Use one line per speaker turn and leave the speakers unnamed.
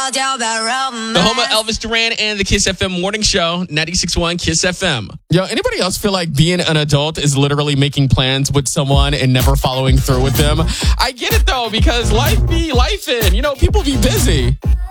The home of Elvis Duran and the Kiss FM morning show, 96.1 Kiss FM.
Yo, anybody else feel like being an adult is literally making plans with someone and never following through with them? I get it though, because life be lifing. You know, people be busy.